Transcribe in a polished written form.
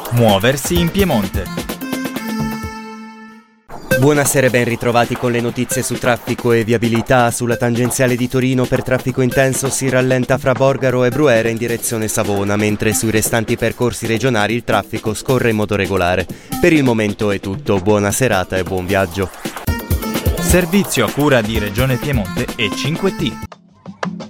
Muoversi in Piemonte. Buonasera e ben ritrovati con le notizie su traffico e viabilità. Sulla tangenziale di Torino per traffico intenso si rallenta fra Borgaro e Brunera in direzione Savona, mentre sui restanti percorsi regionali il traffico scorre in modo regolare. Per il momento è tutto, buona serata e buon viaggio. Servizio a cura di Regione Piemonte e 5T.